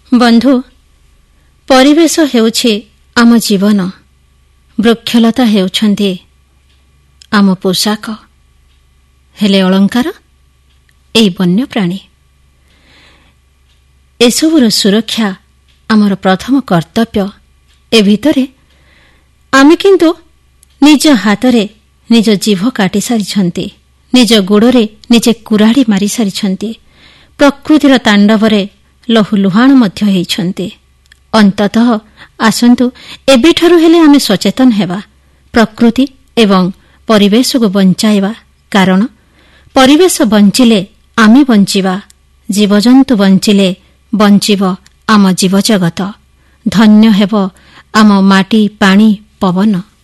ବନ୍ଧୁ, ପରିବେଶ ହେଉଛି ଆମ ଜୀବନ, ବୃକ୍ଷଲତା ହେଉଛନ୍ତି ଆମ ପୋଷାକ, ହେଲେ ଅଳଙ୍କାର ଏହି ବନ୍ୟପ୍ରାଣୀ। ଏସବୁର ସୁରକ୍ଷା ଆମର ପ୍ରଥମ କର୍ତ୍ତବ୍ୟ। ଏ ଭିତରେ ଆମେ କିନ୍ତୁ ନିଜ ହାତରେ ନିଜ ଜିଭ କାଟି ସାରିଛନ୍ତି, ନିଜ ଗୋଡ଼ରେ ନିଜେ କୁରାଢ଼ି ମାରିସାରିଛନ୍ତି, ପ୍ରକୃତିର ତାଣ୍ଡବରେ ଲହୁଲୁହାଣ ମଧ୍ୟ ହୋଇଛନ୍ତି। ଅନ୍ତତଃ ଆସନ୍ତୁ ଏବେଠାରୁ ହେଲେ ଆମେ ସଚେତନ ହେବା, ପ୍ରକୃତି ଏବଂ ପରିବେଶକୁ ବଞ୍ଚାଇବା। କାରଣ ପରିବେଶ ବଞ୍ଚିଲେ ଆମେ ବଞ୍ଚିବା, ଜୀବଜନ୍ତୁ ବଞ୍ଚିଲେ ବଞ୍ଚିବ ଆମ ଜୀବଜଗତ, ଧନ୍ୟ ହେବ ଆମ ମାଟି, ପାଣି, ପବନ।